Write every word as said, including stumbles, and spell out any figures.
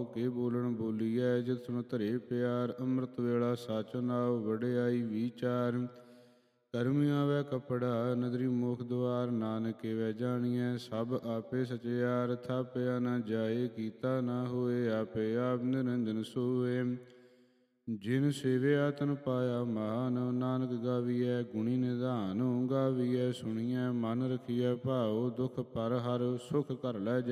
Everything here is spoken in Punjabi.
ਭਾਉ ਕੇ ਬੋਲਣ ਬੋਲੀਐ। ਜਿਤ ਸੁਨ ਧਰੇ ਪਿਆਰ ਅੰਮ੍ਰਿਤ ਵੇਲਾ ਸਾਚੋ ਨਾਉ। ਵਡਿਆਈ ਵਿਚਾਰ ਕਰਮੀ ਆਵੈ ਕਪੜਾ ਨਦਰੀ ਮੁਖ ਦੁਆਰ। ਨਾਨਕ ਕੇਵੈ ਜਾਣੀਐ ਸਭ ਆਪੇ ਸਚਿਆਰ। ਥਾਪਿਆ ਨਾ ਜਾਏ ਕੀਤਾ ਨਾ ਹੋਏ ਆਪੇ ਆਪ ਨਿਰੰਜਨ ਸੋਏ। ਜਿਨ ਸੇਵਿਆ ਤਨ ਪਾਇਆ ਮਾਨ ਨਾਨਕ ਗਾਵੀਐ ਗੁਣੀ ਨਿਧਾਨ। ਗਾਵੀਐ ਸੁਣੀਐ ਮਨ ਰਖੀਐ ਭਾਉ ਦੁਖ ਪਰ ਹਰਿ ਸੁਖ ਘਰ ਲੈ